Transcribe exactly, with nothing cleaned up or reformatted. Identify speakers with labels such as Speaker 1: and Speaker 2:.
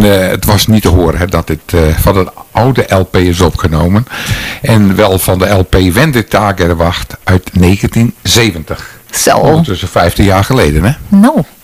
Speaker 1: En uh, het was niet te horen hè, dat dit uh, van een oude L P is opgenomen. En wel van de L P Wenn de Tag er wacht uit negentien zeventig.
Speaker 2: Zo.
Speaker 1: Ondertussen vijftien jaar geleden, hè?
Speaker 2: Nou.